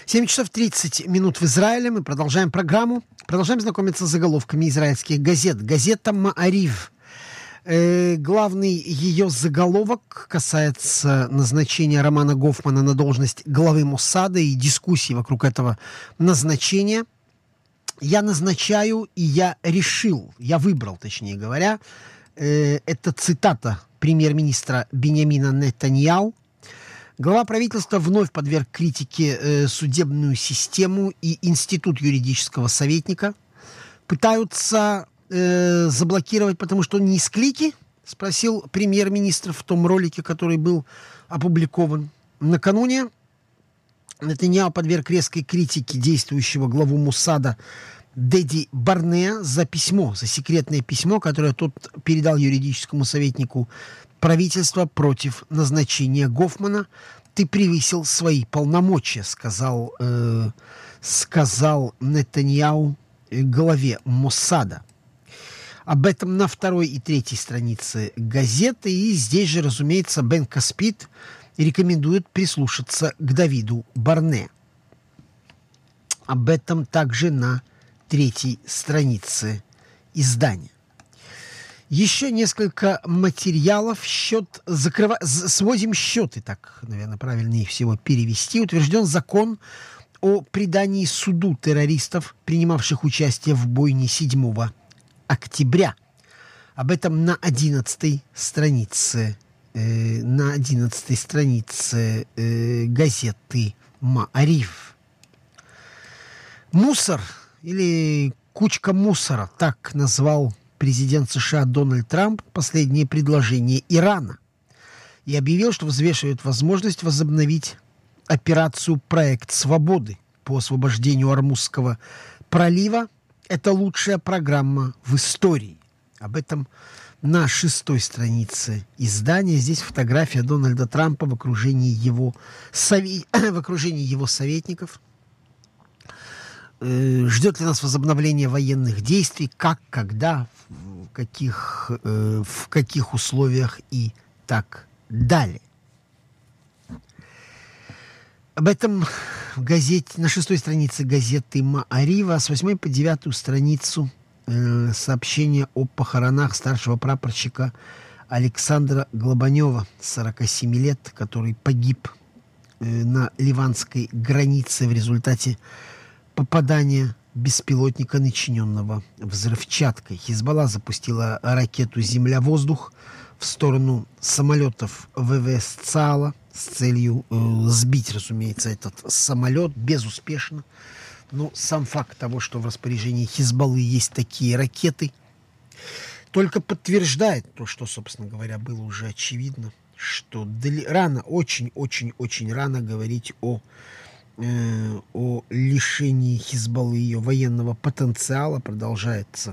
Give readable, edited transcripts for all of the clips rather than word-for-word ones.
7 часов 30 минут в Израиле. Мы продолжаем программу. Продолжаем знакомиться с заголовками израильских газет. Газета «Маарив». Главный ее заголовок касается назначения Романа Гофмана на должность главы Моссада и дискуссии вокруг этого назначения. Я назначаю, и я решил, я выбрал, точнее говоря, это цитата премьер-министра Биньямина Нетаньяху. Глава правительства вновь подверг критике судебную систему и институт юридического советника. Пытаются заблокировать, потому что он не из клики? Спросил премьер-министр в том ролике, который был опубликован. Накануне Нетаньяху подверг резкой критике действующего главу Моссада Деди Барнеа за письмо, за секретное письмо, которое тот передал юридическому советнику правительства против назначения Гофмана. Ты превысил свои полномочия, сказал Нетаньяху главе Моссада. Об этом на 2 и 3 странице газеты. И здесь же, разумеется, Бен Каспит рекомендует прислушаться к Давиду Барне. Об этом также на 3 странице издания. Еще несколько материалов. Сводим счеты, так, наверное, правильнее всего перевести. Утвержден закон о предании суду террористов, принимавших участие в бойне 7 октября. Об этом на 11 странице газеты «Маарив». Мусор или кучка мусора, так назвал президент США Дональд Трамп последнее предложение Ирана и объявил, что взвешивает возможность возобновить операцию «Проект свободы» по освобождению Ормузского пролива. Это лучшая программа в истории. Об этом на 6 странице издания. Здесь фотография Дональда Трампа в окружении его советников. Ждет ли нас возобновление военных действий? Как, когда, в каких условиях и так далее. Об этом в газете, на 6 странице газеты «Маарива», с 8 по 9 страницу сообщение о похоронах старшего прапорщика Александра Глобанева, 47 лет, который погиб на ливанской границе в результате попадания беспилотника, начиненного взрывчаткой. Хизбалла запустила ракету «Земля-воздух» в сторону самолетов ВВС ЦААЛа с целью сбить, разумеется, этот самолет безуспешно. Но сам факт того, что в распоряжении Хизбаллы есть такие ракеты, только подтверждает то, что, собственно говоря, было уже очевидно, что рано, очень-очень-очень рано говорить о лишении Хизбаллы ее военного потенциала. Продолжается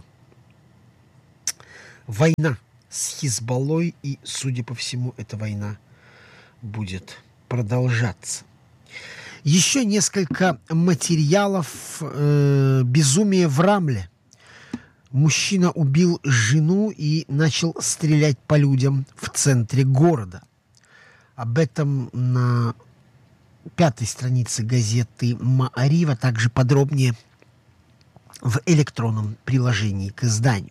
война с Хизбаллой, и, судя по всему, эта война будет продолжаться. Еще несколько материалов. Безумие в Рамле. Мужчина убил жену и начал стрелять по людям в центре города. Об этом на 5 странице газеты «Маарива», также подробнее в электронном приложении к изданию.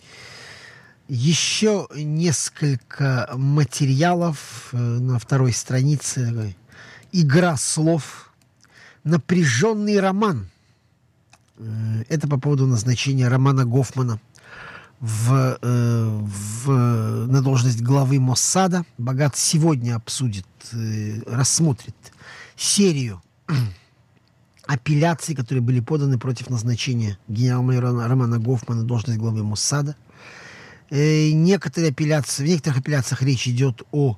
Еще несколько материалов на 2 странице. Игра слов. Напряженный роман. Это по поводу назначения Романа Гофмана на должность главы Моссада. Богат сегодня рассмотрит серию апелляций, которые были поданы против назначения генерал-майора Романа Гофмана на должность главы Моссада. В некоторых апелляциях речь идет о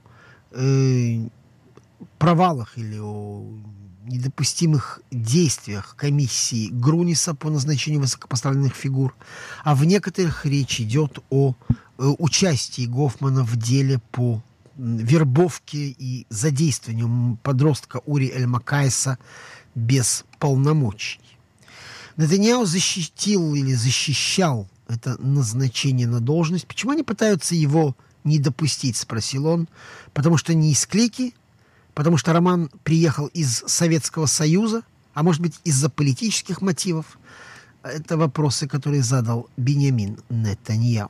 провалах или о недопустимых действиях комиссии Груниса по назначению высокопоставленных фигур, а в некоторых речь идет о участии Гофмана в деле по вербовке и задействованию подростка Ури Эль-Макайса без полномочий. Нетаньяху защищал это назначение на должность. Почему они пытаются его не допустить, спросил он. Потому что не из клики, потому что Роман приехал из Советского Союза, А может быть, из-за политических мотивов? Это вопросы, которые задал Биньямин Нетаньяху.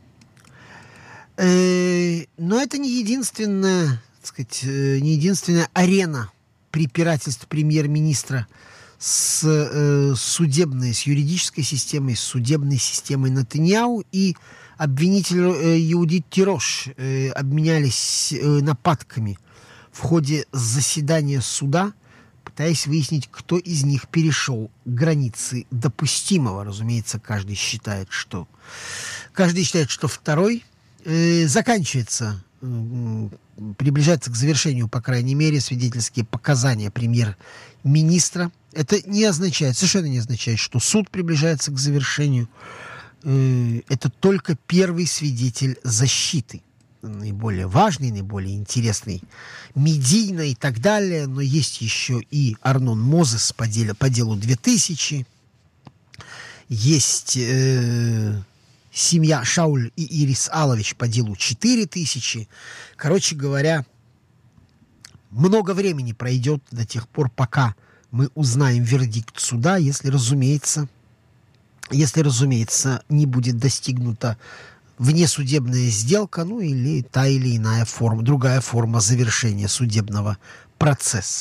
Но это не единственная, так сказать, не единственная арена препирательств премьер-министра с судебной, с юридической системой, с судебной системой Нетаньяху. И обвинитель Иудит Тирош обменялись нападками в ходе заседания суда, пытаясь выяснить, кто из них перешел границы допустимого. Разумеется, каждый считает, что второй. Заканчивается, приближается к завершению, по крайней мере, свидетельские показания премьер-министра. Это совершенно не означает, что суд приближается к завершению. Это только первый свидетель защиты. Наиболее важный, наиболее интересный, медийно и так далее. Но есть еще и Арнон Мозес по делу 2000. Есть семья Шауль и Ирис Алович по делу 4000. Короче говоря, много времени пройдет до тех пор, пока мы узнаем вердикт суда, если, разумеется, не будет достигнута внесудебная сделка, ну или та или иная форма, другая форма завершения судебного процесса.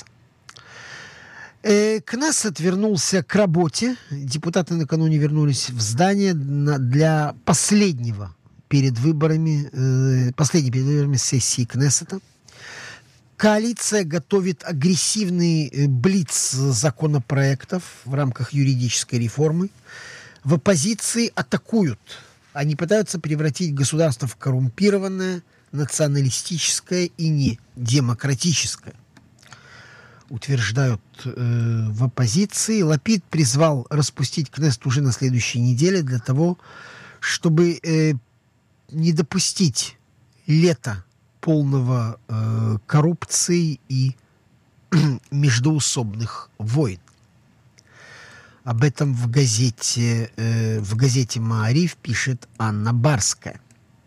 Кнессет вернулся к работе. Депутаты накануне вернулись в здание для последней перед выборами сессии Кнессета. Коалиция готовит агрессивный блиц законопроектов в рамках юридической реформы. В оппозиции атакуют. Они пытаются превратить государство в коррумпированное, националистическое и недемократическое. Утверждают в оппозиции. Лапид призвал распустить Кнессет уже на следующей неделе для того, чтобы не допустить лета полного коррупции и междоусобных войн. Об этом в газете «Маариф» пишет Анна Барская.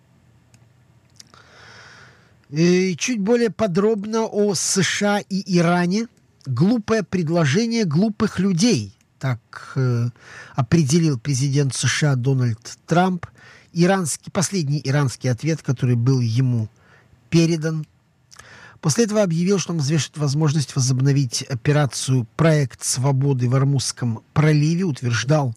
Чуть более подробно о США и Иране. Глупое предложение глупых людей. Так определил президент США Дональд Трамп. Последний иранский ответ, который был ему передан. После этого объявил, что он взвешивает возможность возобновить операцию «Проект свободы» в Ормузском проливе. Утверждал,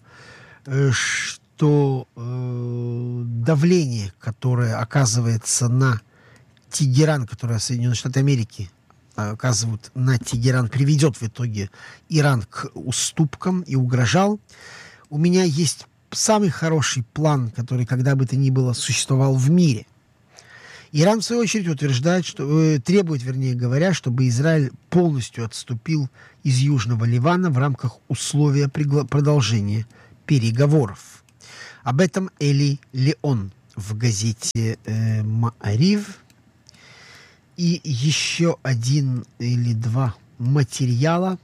что давление, которое оказывается на Тегеран, которое Соединенные Штаты Америки оказывают на Тегеран, приведет в итоге Иран к уступкам, и угрожал: у меня есть самый хороший план, который когда бы то ни было существовал в мире. Иран, в свою очередь, утверждает, требует, чтобы Израиль полностью отступил из Южного Ливана в рамках условия продолжения переговоров. Об этом Эли Леон в газете «Маариф». И еще один или два материала.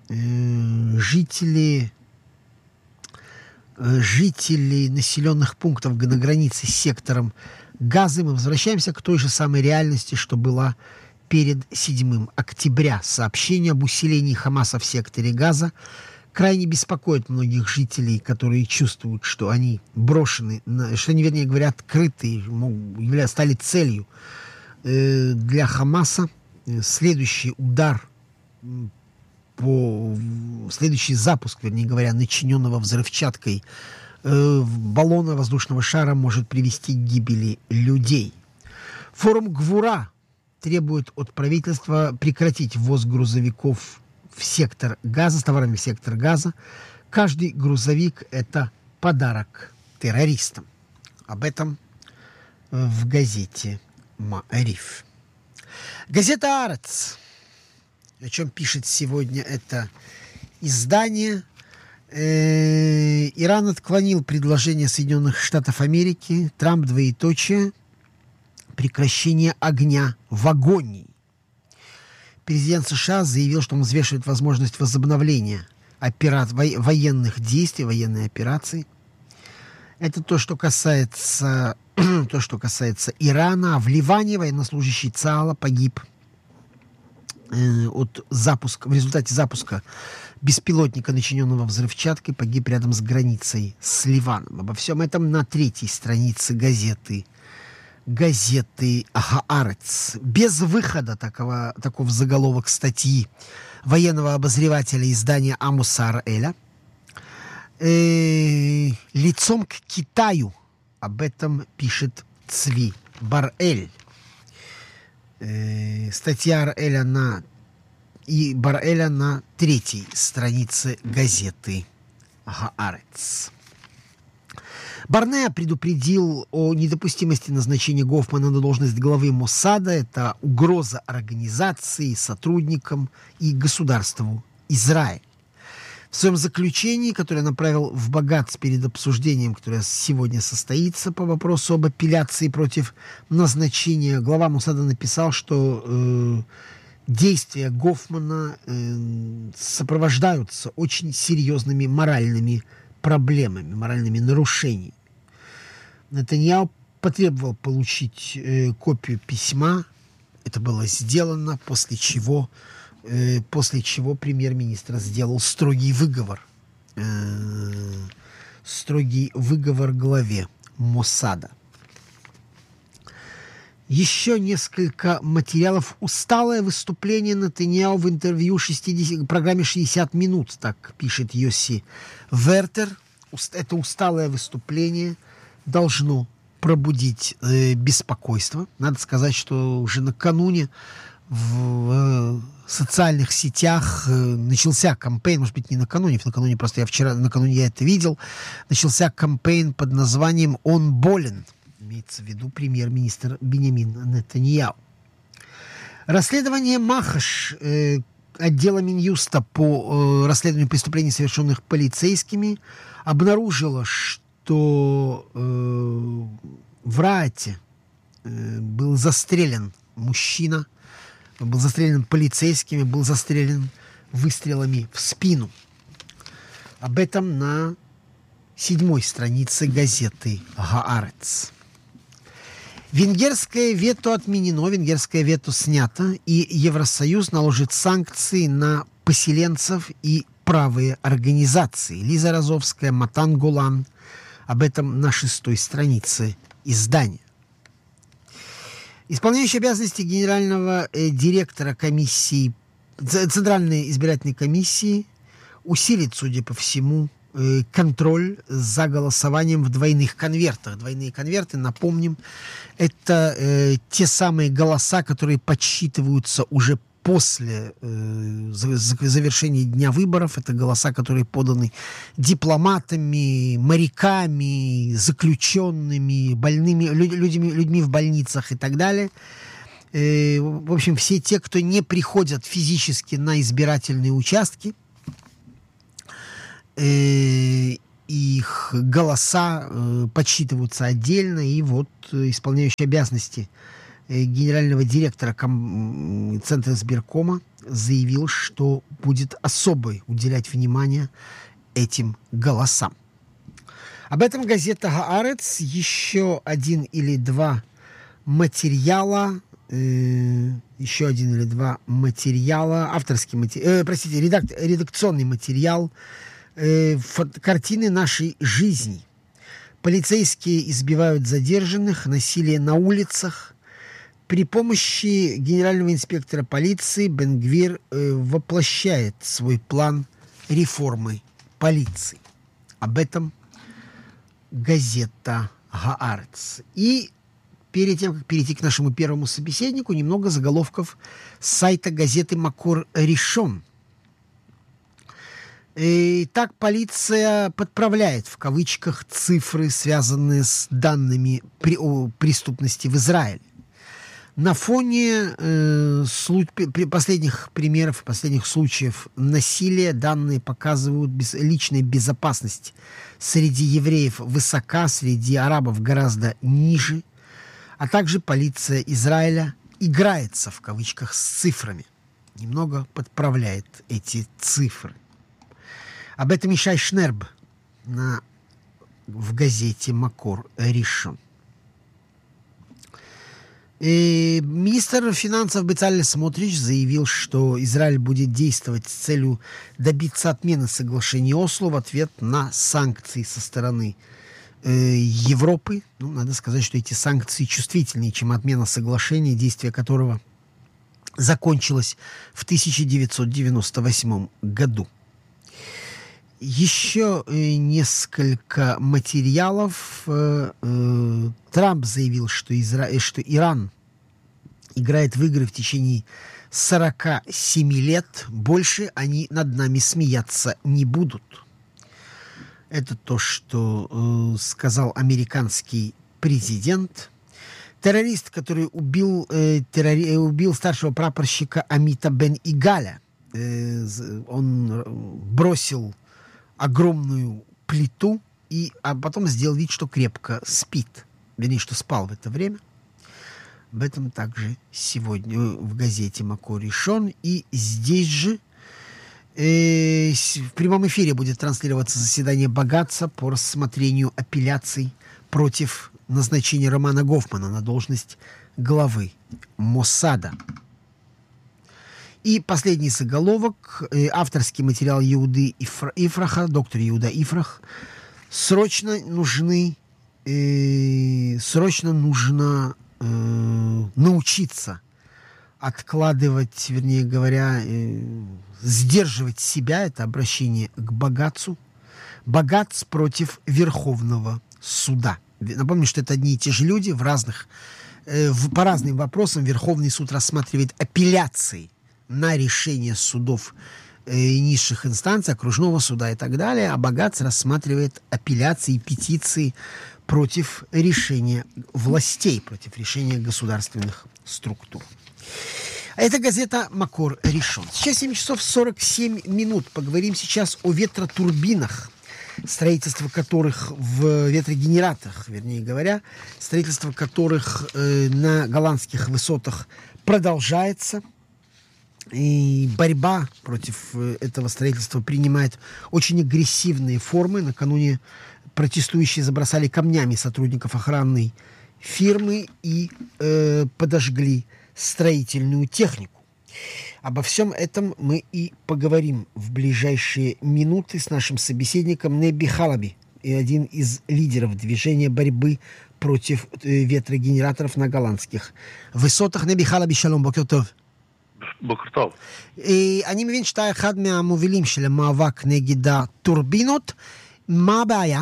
Жители населенных пунктов на границе с сектором Газы. Мы возвращаемся к той же самой реальности, что была перед 7 октября. Сообщение об усилении Хамаса в секторе Газа крайне беспокоит многих жителей, которые чувствуют, что они брошены, открыты, стали целью для Хамаса. Следующий запуск, начиненного взрывчаткой баллона воздушного шара может привести к гибели людей. Форум Гвура требует от правительства прекратить ввоз грузовиков в сектор Газа, с товарами в сектор Газа. Каждый грузовик – это подарок террористам. Об этом в газете «Маариф». Газета «Арец», о чем пишет сегодня это издание. Иран отклонил предложение Соединенных Штатов Америки. Трамп, прекращение огня в агонии. Президент США заявил, что он взвешивает возможность возобновления военных действий, военной операции. Это то, что касается Ирана. А в Ливане военнослужащий ЦААЛа погиб в результате запуска беспилотника, начиненного взрывчаткой, погиб рядом с границей с Ливаном. Обо всем этом на 3-й странице газеты «Гаарец». Без выхода такого заголовок статьи военного обозревателя издания Амуса Ар-Эля. Лицом к Китаю. Об этом пишет Цви Бар-Эль. Статья Ар-Эля на 3-й странице газеты «Гаарец». Барнеа предупредил о недопустимости назначения Гофмана на должность главы Моссада. Это угроза организации, сотрудникам и государству Израиль. В своем заключении, которое направил в Багац перед обсуждением, которое сегодня состоится по вопросу об апелляции против назначения, глава Моссада написал, что действия Гофмана сопровождаются очень серьезными моральными проблемами, моральными нарушениями. Нетаньяху потребовал получить копию письма. Это было сделано, после чего премьер-министр сделал строгий выговор главе Моссада. Еще несколько материалов. Усталое выступление Нетаньяху в интервью программе «60 минут», так пишет Йосси Вертер. Это усталое выступление должно пробудить беспокойство. Надо сказать, что уже накануне в социальных сетях начался кампейн, может быть, не накануне просто накануне я это видел, начался кампейн под названием «Он болен». Имеется в виду премьер-министр Биньямин Нетаньяху. Расследование Махаш, отдела Минюста по расследованию преступлений, совершенных полицейскими, обнаружило, что в Раате был застрелен мужчина, был застрелен полицейскими, был застрелен выстрелами в спину. Об этом на 7-й странице газеты «Гаарец». Венгерское вето отменено, венгерское вето снято, и Евросоюз наложит санкции на поселенцев и правые организации. Лиза Розовская, Матан Гулан. Об этом на 6-й странице издания. Исполняющий обязанности генерального директора Центральной избирательной комиссии усилит, судя по всему, контроль за голосованием в двойных конвертах. Двойные конверты, напомним, это те самые голоса, которые подсчитываются уже после завершения дня выборов. Это голоса, которые поданы дипломатами, моряками, заключенными, больными, людьми в больницах и так далее. В общем, все те, кто не приходят физически на избирательные участки, их голоса подсчитываются отдельно, и вот исполняющий обязанности генерального директора Центра избиркома заявил, что будет особо уделять внимание этим голосам. Об этом газета «Гаарец». Еще один или два материала, редакционный материал, картины нашей жизни. Полицейские избивают задержанных, насилие на улицах. При помощи генерального инспектора полиции Бен-Гвир воплощает свой план реформы полиции. Об этом газета «Гаарец». И перед тем, как перейти к нашему первому собеседнику, немного заголовков с сайта газеты «Макор Ришон». И так полиция подправляет, в кавычках, цифры, связанные с данными о преступности в Израиле. На фоне последних примеров, последних случаев насилия данные показывают личная безопасность среди евреев высока, среди арабов гораздо ниже, а также полиция Израиля играется, в кавычках, с цифрами, немного подправляет эти цифры. Об этом Ишай Шнерб в газете «Макор Ришон». Министр финансов Бецалель Смотрич заявил, что Израиль будет действовать с целью добиться отмены соглашения Осло в ответ на санкции со стороны Европы. Ну, надо сказать, что эти санкции чувствительнее, чем отмена соглашения, действие которого закончилось в 1998 году. Еще несколько материалов. Трамп заявил, что Иран играет в игры в течение 47 лет. Больше они над нами смеяться не будут. Это то, что сказал американский президент. Террорист, который убил старшего прапорщика Амита Бен-Игаля, он бросил огромную плиту а потом сделал вид, что крепко спит. Вернее, что спал в это время. Об этом также сегодня в газете «Макор Ришон». И здесь же в прямом эфире будет транслироваться заседание Багаца по рассмотрению апелляций против назначения Романа Гофмана на должность главы Моссада. И последний заголовок. Авторский материал Иуды Ифраха, доктор Иуда Ифрах. Срочно нужно научиться откладывать, вернее говоря, сдерживать себя, это обращение к Багацу. Багац против Верховного суда. Напомню, что это одни и те же люди по разным вопросам. Верховный суд рассматривает апелляции на решение судов низших инстанций, окружного суда и так далее, а Багац рассматривает апелляции, петиции против решения властей, против решения государственных структур. Это газета «Макор Ришон». Сейчас 7 часов 47 минут. Поговорим сейчас о ветротурбинах, строительство которых в ветрогенераторах, вернее говоря, строительство которых на голландских высотах продолжается. И борьба против этого строительства принимает очень агрессивные формы. Накануне протестующие забросали камнями сотрудников охранной фирмы и подожгли строительную технику. Обо всем этом мы и поговорим в ближайшие минуты с нашим собеседником Неби Халаби, один из лидеров движения борьбы против ветрогенераторов на голландских высотах. Неби Халаби, шалом, бокер тов. בוקר טוב. אני מבין שאתה אחד מהמובילים של המאבק נגד הטורבינות. מה הבעיה?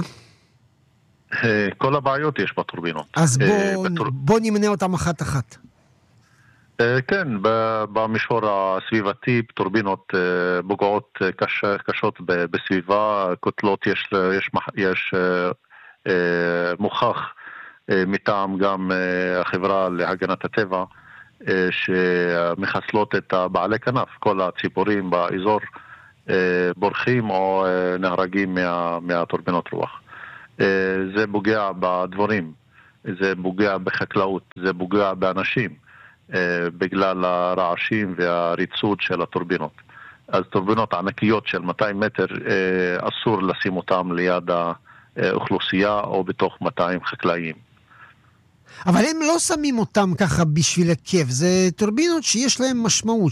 כל הבעיות יש בטורבינות. אז בוא נמנה אותם אחת-אחת. כן, במישור הסביבתי, טורבינות פוגעות קשות בסביבה, קוטלות יש מוכח מטעם גם החברה להגנת הטבע, שמחסלות את בעלי כנף. כל הציפורים באזור בורחים או נהרגים מהטורבינות רוח. זה פוגע בדבורים, זה פוגע בחקלאות, זה פוגע באנשים בגלל הרעשים והריצות של הטורבינות. אז טורבינות ענקיות של 200 מטר אסור לשים אותם ליד האוכלוסייה או בתוך 200 חקלאים. אבל הם לא שמים אותם ככה בשביל הכיף. זה טורבינות שיש להם משמעות,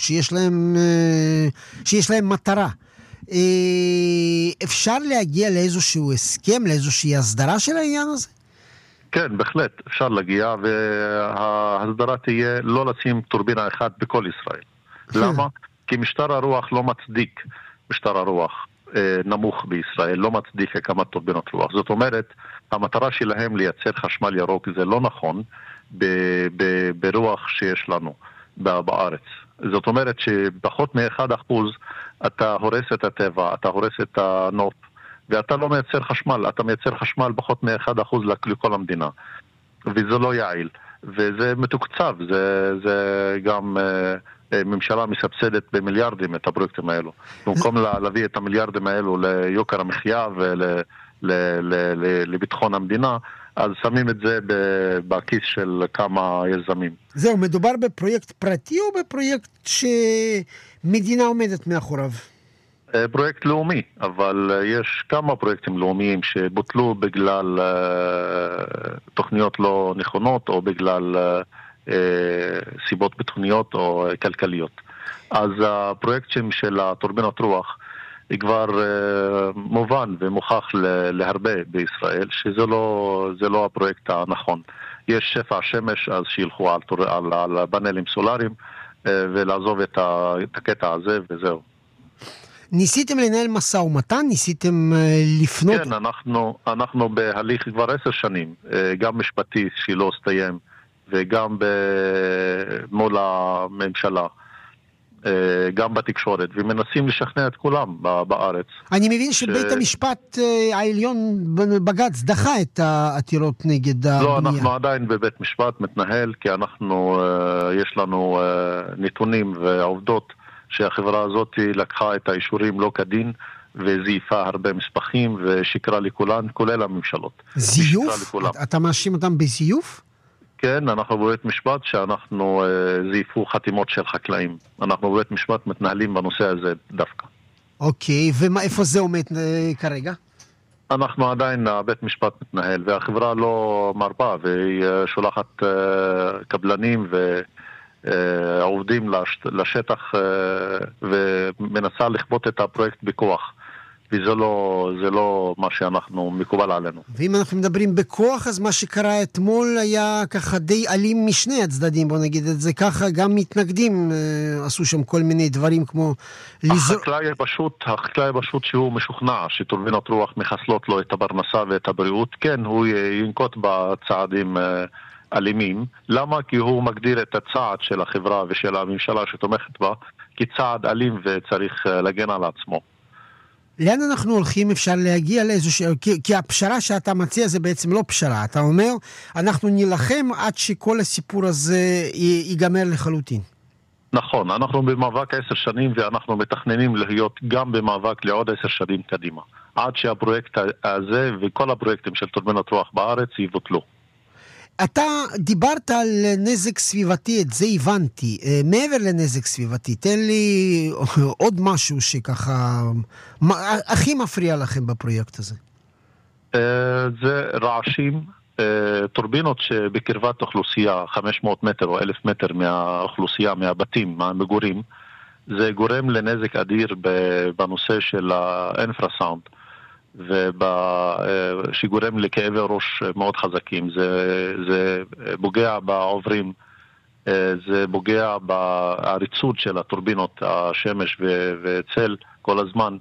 שיש להם מטרה. אפשר להגיע לאיזשהו הסכם, לאיזושהי הסדרה של העניין הזה? כן, בהחלט. אפשר להגיע, וההסדרה תהיה לא לשים טורבינה אחת בכל ישראל. למה? כי משטר הרוח לא מצדיק, משטר הרוח נמוך בישראל, לא מצדיק הקמת טורבינות רוח. זאת אומרת, המטרה שלהם לייצר חשמל ירוק זה לא נכון ברוח שיש לנו בארץ. זאת אומרת שפחות מ1% אתה הורס את הטבע, אתה הורס את הנוף, ואתה לא מייצר חשמל, אתה מייצר חשמל פחות מ1% לכל המדינה. וזה לא יעיל. וזה מתוקצב, זה גם ממשלה מסבסדת במיליארדים את הפרויקטים האלו. במקום להביא את המיליארדים האלו ליוקר המחיה לביטחון המדינה, אז שמים את זה בכיס של כמה יזמים. זהו, מדובר בפרויקט פרטי או בפרויקט שמדינה עומדת מאחוריו? פרויקט לאומי, אבל יש כמה פרויקטים לאומיים שבוטלו בגלל תוכניות לא נכונות או בגלל סיבות ביטחוניות או כלכליות. אז הפרויקט של הטורבינות רוח כבר מובן ומוכח להרבה בישראל, שזה לא הפרויקט הנכון. יש שפע שמש, אז שילכו על פאנלים סולאריים, ולעזוב את הקטע הזה, וזהו. ניסיתם לנהל משא ומתן? ניסיתם לפנות? כן, אנחנו בהליך כבר 10 שנים, גם משפטי שלא הסתיים, וגם מול הממשלה, גם בתקשורת, ומנסים לשכנע את כולם בארץ. אני מבין שבית המשפט העליון בג"ץ דחה את העתירות נגד הבנייה. לא, אנחנו עדיין בבית משפט מתנהל, כי יש לנו נתונים ועובדות שהחברה הזאת לקחה את האישורים לא כדין, וזייפה הרבה מספחים ושיקרה לכולן, כולל הממשלות. זיוף? אתה מאשים אותם בזיוף? כן, אנחנו בבית משפט שאנחנו זייפו חתימות של חקלאים. אנחנו בבית משפט מתנהלים בנושא הזה דווקא. אוקיי, ואיפה זה עומד כרגע? אנחנו עדיין, בית משפט מתנהל, והחברה לא מרפה, והיא שולחת קבלנים ועובדים לשטח, ומנסה לכפות את הפרויקט בכוח. וזה לא מה שאנחנו מקובל עלינו. ואם אנחנו מדברים בכוח, אז מה שקרה אתמול היה ככה די אלים משני הצדדים, בוא נגיד את זה ככה, גם מתנגדים עשו שם כל מיני דברים כמו... החקלאי פשוט שהוא משוכנע שטורבינות רוח מחסלות לו את הפרנסה ואת הבריאות, כן, הוא ינקוט בצעדים אלימים. למה? כי הוא מגדיר את הצעד של החברה ושל הממשלה שתומכת בה כצעד אלים וצריך להגן על עצמו. לאן אנחנו הולכים? אפשר להגיע לאיזושהי... כי הפשרה שאתה מציע זה בעצם לא פשרה. אתה אומר, אנחנו נלחם עד שכל הסיפור הזה ייגמר לחלוטין. נכון, אנחנו במאבק 10 שנים, ואנחנו מתכננים להיות גם במאבק לעוד 10 שנים קדימה. עד שהפרויקט הזה וכל הפרויקטים של טורבינות רוח בארץ יבוטלו. אתה דיברת על נזק סביבתי, את זה הבנתי. מעבר לנזק סביבתי, תן לי עוד משהו שככה הכי מפריע לכם בפרויקט הזה. זה רעשים, טורבינות שבקרבת אוכלוסייה 500 מטר או 1,000 מטר מהאוכלוסייה, מהבתים, מהמגורים, זה גורם לנזק אדיר בנושא של האינפרסאונד. שגורם לכאבי ראש מאוד חזקים. זה פוגע בעוברים, זה פוגע בעריצות של הטורבינות, השמש וצל כל הזמן.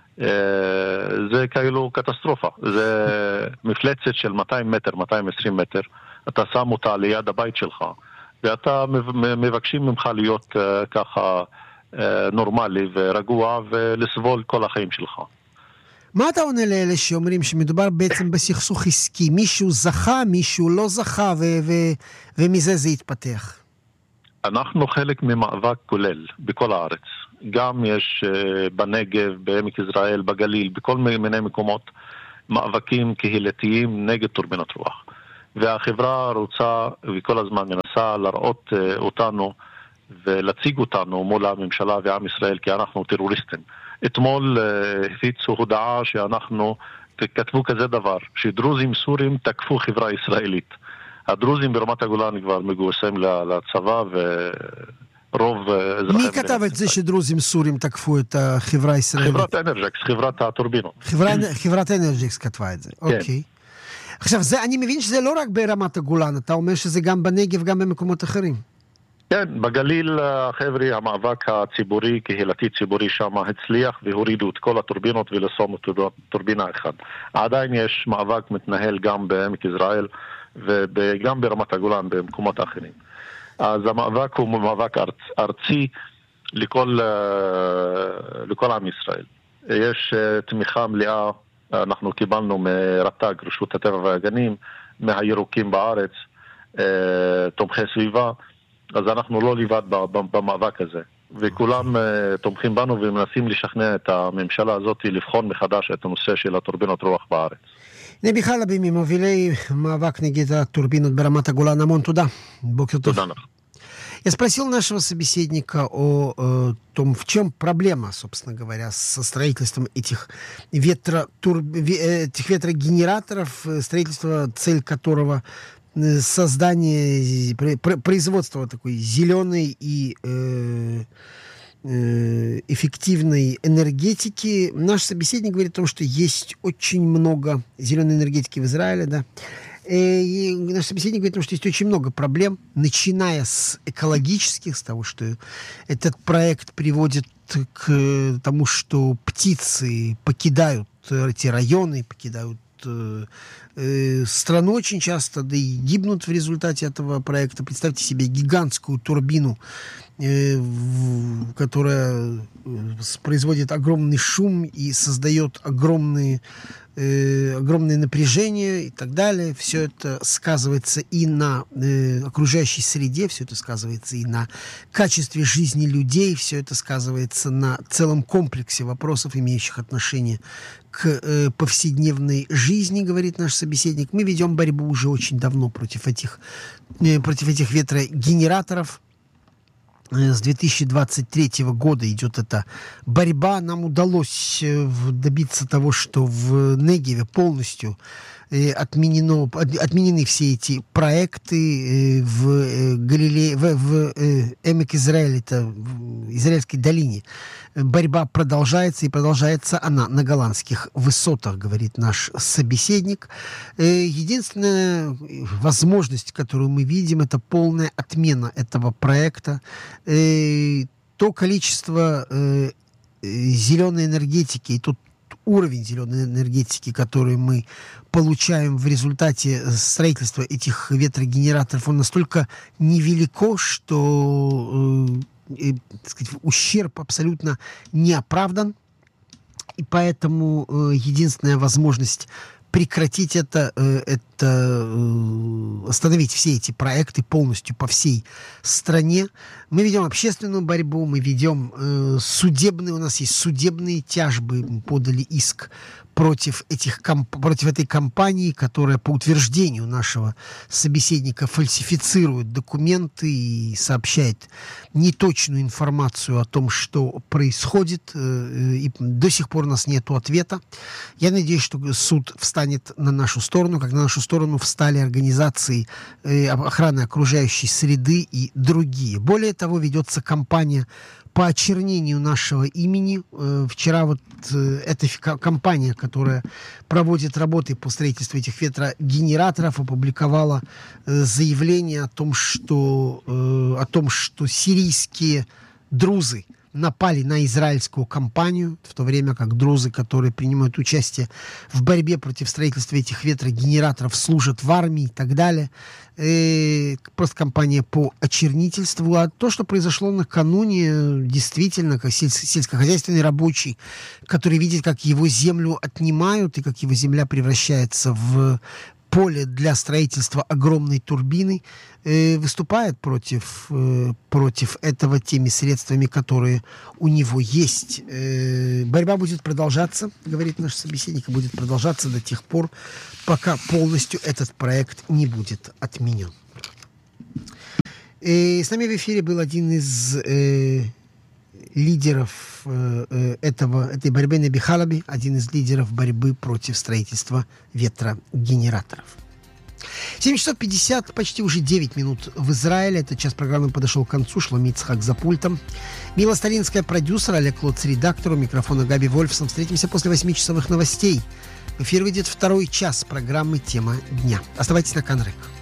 זה כאילו קטסטרופה. זה מפלצת של 200 מטר, 220 מטר. אתה שם אותה ליד הבית שלך, ואתה מבקשים ממך להיות ככה נורמלי ורגוע ולסבול כל החיים שלך. מה אתה עונה לאלה שאומרים שמדובר בעצם בסכסוך עסקי? מישהו זכה, מישהו לא זכה, ומזה זה יתפתח? אנחנו חלק ממאבק כולל בכל הארץ. גם יש בנגב, בעמק יזרעאל, בגליל, בכל מיני מקומות, מאבקים קהילתיים נגד טורבינות רוח. והחברה רוצה וכל הזמן מנסה לראות אותנו ולהציג אותנו מול הממשלה ועם ישראל כי אנחנו טרוריסטים. אתמול הפיצו הודעה שאנחנו כתבו כזה דבר, שדרוזים סורים תקפו חברה ישראלית. הדרוזים ברמת הגולן כבר מגויסים לצבא ורוב אזרחים... מי כתב את זה שדרוזים סורים תקפו את החברה הישראלית? חברת אנרג'קס, חברת הטורבינות. חברת אנרג'קס כתבה את זה, אוקיי. עכשיו, אני מבין שזה לא רק ברמת הגולן, אתה אומר שזה גם בנגב, גם במקומות אחרים. כן, בגליל, חבר'ה, המאבק הציבורי, קהילתי ציבורי שם הצליח והורידו את כל הטורבינות ולשום את טורבינה אחת. עדיין יש מאבק מתנהל גם בעמק יזרעאל וגם ברמת הגולן במקומות אחרים. אז המאבק הוא מאבק ארצי לכל עם ישראל. יש תמיכה מלאה, אנחנו קיבלנו מרט"ג, רשות הטבע והגנים, מהירוקים בארץ, תומכי סביבה, אז אנחנו לא לבד במאבק הזה. וכולם תומכים בנו ומנסים לשכנע את הממשלה הזאת לבחון מחדש את הנושא של הטורבינות רוח בארץ. נבי חלבי, ממובילי מאבק נגד турбинут ברמת הגולן, המון туда. Бокер тов. תודה לך. Я спросил нашего собеседника о том, в чем проблема, собственно говоря, со строительством этих ветрогенераторов, строительство, цель которого создание, производство такой зеленой и эффективной энергетики. Наш собеседник говорит о том, что есть очень много зеленой энергетики в Израиле, да. И наш собеседник говорит о том, что есть очень много проблем, начиная с экологических, с того, что этот проект приводит к тому, что птицы покидают эти районы, покидают страну очень часто, да и гибнут в результате этого проекта. Представьте себе гигантскую турбину, которая производит огромный шум и создает огромное напряжение и так далее. Все это сказывается и на окружающей среде, все это сказывается и на качестве жизни людей, все это сказывается на целом комплексе вопросов, имеющих отношение к повседневной жизни, говорит наш собеседник. Мы ведем борьбу уже очень давно против этих ветрогенераторов. С 2023 года идет эта борьба. Нам удалось добиться того, что в Негеве полностью отменены все эти проекты в Галилее, в Эмек Израиль, это в Израильской долине. Борьба продолжается, и продолжается она на голландских высотах, говорит наш собеседник. Единственная возможность, которую мы видим, это полная отмена этого проекта. То количество зеленой энергетики и тот уровень зеленой энергетики, который мы получаем в результате строительства этих ветрогенераторов, он настолько невелико, что так сказать, ущерб абсолютно не оправдан. И поэтому единственная возможность прекратить это остановить все эти проекты полностью по всей стране. Мы ведем общественную борьбу, мы ведем у нас есть судебные тяжбы, мы подали иск против этой компании, которая по утверждению нашего собеседника фальсифицирует документы и сообщает неточную информацию о том, что происходит. И до сих пор у нас нет ответа. Я надеюсь, что суд встанет на нашу сторону, как на нашу сторону встали организации охраны окружающей среды и другие. Более того, ведется кампания по очернению нашего имени. Вчера эта компания, которая проводит работы по строительству этих ветрогенераторов, опубликовала заявление о том, что сирийские друзы напали на израильскую компанию, в то время как друзы, которые принимают участие в борьбе против строительства этих ветрогенераторов, служат в армии и так далее. Просто кампания по очернительству. А то, что произошло накануне, действительно, как сельскохозяйственный рабочий, который видит, как его землю отнимают и как его земля превращается в поле для строительства огромной турбины, выступает против этого теми средствами, которые у него есть. Борьба будет продолжаться, говорит наш собеседник, и будет продолжаться до тех пор, пока полностью этот проект не будет отменен. С нами в эфире был один из лидеров этой борьбы, Неби Халаби, один из лидеров борьбы против строительства ветрогенераторов. 7 часов 50, почти уже 9 минут в Израиле. Этот час программы подошел к концу. Шломи Ицхак за пультом. Мила Старинская, продюсер, Олег Лоц, редактор. У микрофона Габи Вольфсон. Встретимся после 8-часовых новостей. В эфир выйдет второй час программы «Тема дня». Оставайтесь на Канн-Рек.